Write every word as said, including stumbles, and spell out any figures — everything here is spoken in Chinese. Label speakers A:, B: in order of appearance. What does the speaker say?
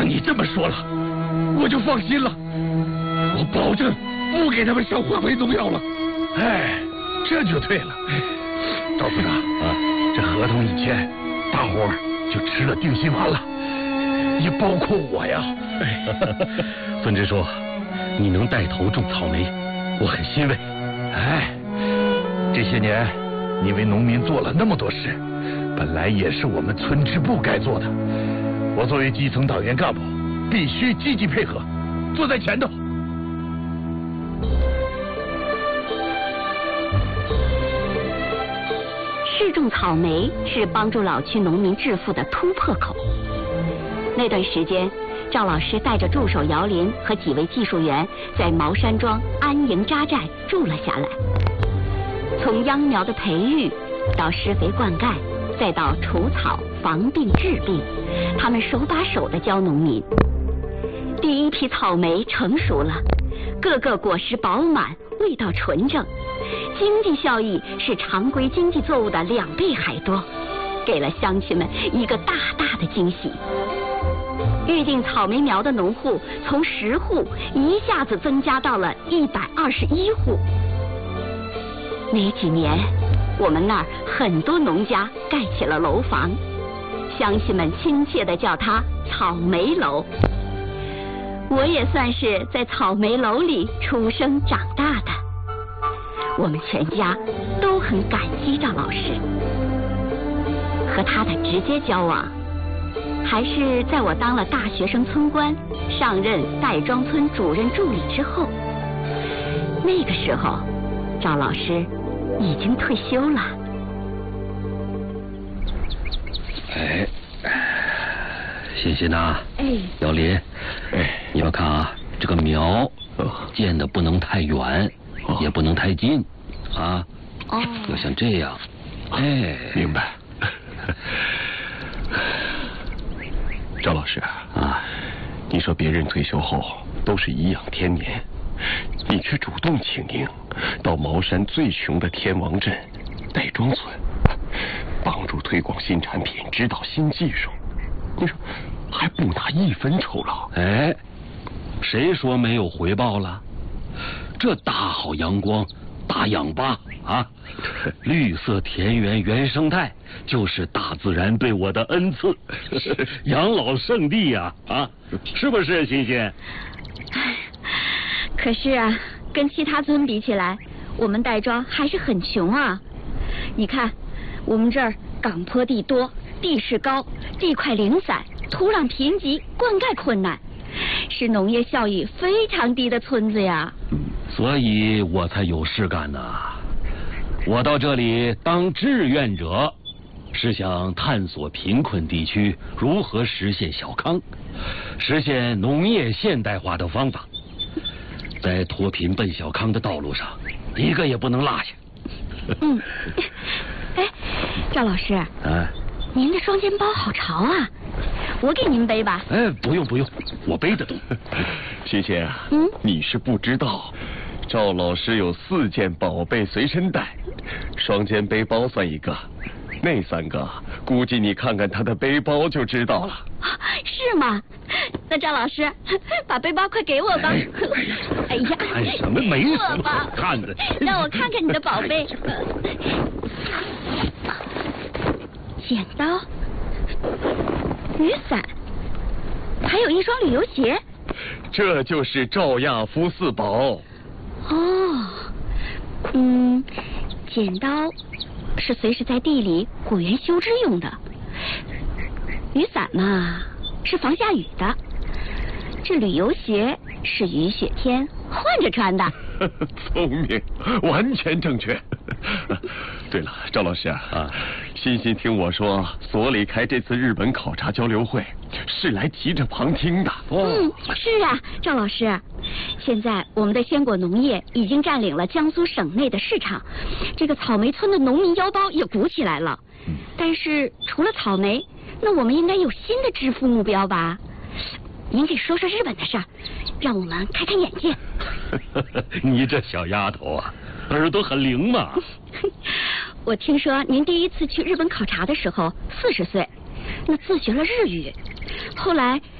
A: 那你这么说了，我就放心了。我保证不给他们上化肥农药了。
B: 哎，这就对了。赵组长啊，这合同一签，大伙儿就吃了定心丸了，也包括我呀。
C: 孙支书，你能带头种草莓，我很欣慰。
B: 哎，这些年你为农民做了那么多事，本来也是我们村支部该做的。我作为基层党员干部，必须积极配合，坐在前头。
D: 试种草莓是帮助老区农民致富的突破口。那段时间，赵老师带着助手姚林和几位技术员在毛山庄安营扎寨住了下来。从秧苗的培育到施肥灌溉，再到除草、防病、治病，他们手把手地教农民。第一批草莓成熟了，个个果实饱满，味道纯正，经济效益是常规经济作物的两倍还多，给了乡亲们一个大大的惊喜。预定草莓苗的农户从十户一下子增加到了一百二十一户。没几年，我们那儿很多农家盖起了楼房，乡亲们亲切地叫它草莓楼。我也算是在草莓楼里出生长大的，我们全家都很感激赵老师。和他的直接交往，还是在我当了大学生村官，上任戴庄村主任助理之后。那个时候，赵老师已经退休了。
C: 哎，欣欣呐，
D: 哎，
C: 姚林，
B: 哎，
C: 你要看啊，这个苗建的不能太远，
B: 哦、
C: 也不能太近，啊，
D: 哦，
C: 要像这样，哎，
B: 明白。赵老师
C: 啊，
B: 你说别人退休后都是颐养天年，你却主动请缨到茅山最穷的天王镇戴庄村，帮助推广新产品，指导新技术，你说还不拿一分酬劳？
C: 哎，谁说没有回报了？这大好阳光、大氧吧啊，绿色田园原生态，就是大自然对我的恩赐，养老圣地呀！啊，是不是，欣欣？
D: 唉，可是啊，跟其他村比起来，我们戴庄还是很穷啊。你看，我们这儿岗坡地多，地势高，地块零散，土壤贫瘠，灌溉困难，是农业效益非常低的村子呀。
C: 所以我才有事干呢。我到这里当志愿者，是想探索贫困地区如何实现小康，实现农业现代化的方法，在脱贫奔小康的道路上，一个也不能落下。
D: 嗯，哎，赵老师，
C: 啊，
D: 您的双肩包好潮啊，我给您背吧。
C: 哎，不用不用，我背得动。
B: 欣欣啊，
D: 嗯，
B: 你是不知道，赵老师有四件宝贝随身带，双肩背包算一个，那三个估计你看看他的背包就知道了。
D: 是吗？那赵老师，把背包快给我吧。
C: 哎
D: 哎呀，
C: 看什么？没什么好看的。
D: 让我看看你的宝贝。剪刀、雨伞，还有一双旅游鞋。
B: 这就是赵亚夫四宝。
D: 哦，嗯，剪刀是随时在地里果园修枝用的，雨伞嘛是防下雨的，这旅游鞋是雨雪天换着穿的。
B: 聪明，完全正确。对了，赵老师啊，啊，欣欣听我说，所里开这次日本考察交流会，是来提着旁听的。
D: 哦、嗯，是啊，赵老师，现在我们的鲜果农业已经占领了江苏省内的市场，这个草莓村的农民腰包也鼓起来了。嗯、但是除了草莓，那我们应该有新的致富目标吧？您给说说日本的事儿，让我们开开眼界。
C: 你这小丫头啊，耳朵很灵嘛。
D: 我听说您第一次去日本考察的时候四十岁，那自学了日语，后来